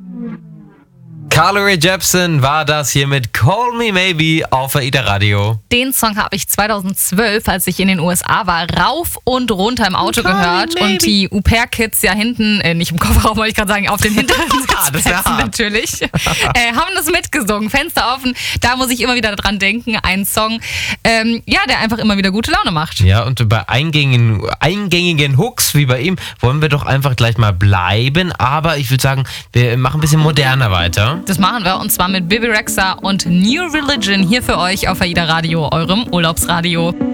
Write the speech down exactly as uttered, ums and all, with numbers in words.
Carly Rae Jepsen war das hier mit Call Me Maybe auf AIDA Radio. Den Song habe ich zweitausendzwölf, als ich in den U S A war, rauf und runter im Auto Call gehört. me maybe. Und die Au-pair-Kids ja hinten, äh, nicht im Kofferraum, wollte ich gerade sagen, auf den hinteren Das wär Sitzen hart. natürlich, äh, haben das mitgesungen. Fenster offen, da muss ich immer wieder dran denken. Ein Song, ähm, ja, der einfach immer wieder gute Laune macht. Ja, und bei eingängigen, eingängigen Hooks wie bei ihm wollen wir doch einfach gleich mal bleiben. Aber ich würde sagen, wir machen ein bisschen moderner weiter. Das machen wir, und zwar mit Bebe Rexha und New Religion hier für euch auf AIDA Radio, eurem Urlaubsradio.